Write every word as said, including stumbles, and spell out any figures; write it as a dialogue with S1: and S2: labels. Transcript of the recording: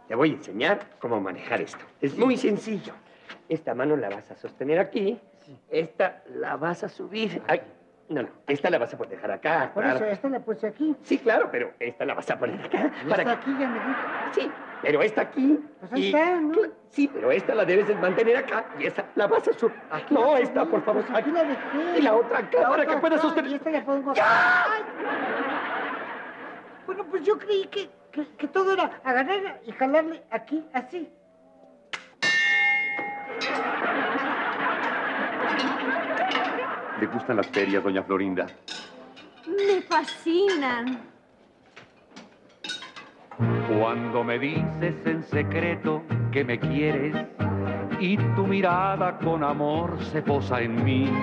S1: Te voy a enseñar cómo manejar esto. Es muy sencillo. Esta mano la vas a sostener aquí. Sí. Esta la vas a subir. Ay, no, no. Esta la vas a poder dejar acá.
S2: Por
S1: claro.
S2: eso, esta la puse aquí.
S1: Sí, claro, pero esta la vas a poner acá.
S2: Y
S1: para
S2: esta
S1: que...
S2: aquí ya me dijo.
S1: Sí, pero esta aquí.
S2: Pues ahí
S1: y...
S2: está, ¿no?
S1: Sí, pero esta la debes de mantener acá y esta la vas a subir. No, esta, por favor.
S2: Pues aquí la dejé.
S1: Y la otra acá
S2: la
S1: para
S2: otra
S1: que puedas
S2: acá,
S1: sostener.
S2: Y esta la pongo acá.
S1: ¡Ya!
S2: Ay. Bueno, pues yo creí que, que, que todo era agarrarla y jalarle aquí, así.
S3: ¿Le gustan las ferias, doña Florinda?
S4: Me fascinan.
S5: Cuando me dices en secreto que me quieres y tu mirada con amor se posa en mí,